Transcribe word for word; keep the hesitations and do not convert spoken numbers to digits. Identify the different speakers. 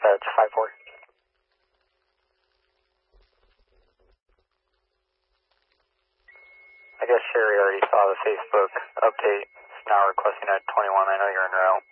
Speaker 1: That's five four. I guess Sherry already saw the Facebook update. It's now requesting at twenty-one. I know you're in route.